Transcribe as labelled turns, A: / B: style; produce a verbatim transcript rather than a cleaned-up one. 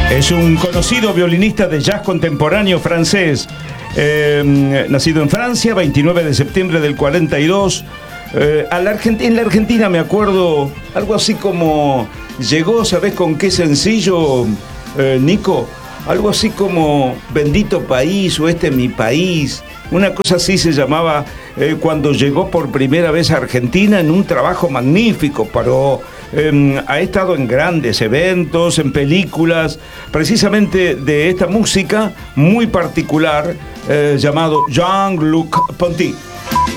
A: Es un conocido violinista de jazz contemporáneo francés, eh, nacido en Francia, veintinueve de septiembre del cuarenta y dos. Eh, a la Argent- en la Argentina me acuerdo algo así como llegó, ¿sabés con qué sencillo, eh, Nico? Algo así como Bendito País o Este es mi país. Una cosa así se llamaba eh, cuando llegó por primera vez a Argentina en un trabajo magnífico, pero eh, ha estado en grandes eventos, en películas, precisamente de esta música muy particular eh, llamado Jean-Luc Ponty.